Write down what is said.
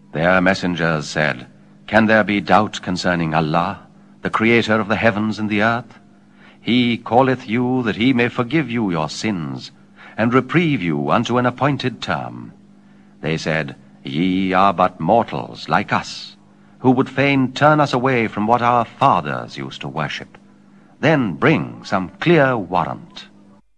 Their messengers said, Can there be doubt concerning Allah, the Creator of the heavens and the earth? He calleth you that he may forgive you your sins, and reprieve you unto an appointed term. They said, Ye are but mortals like us, who would fain turn us away from what our fathers used to worship. Then bring some clear warrant.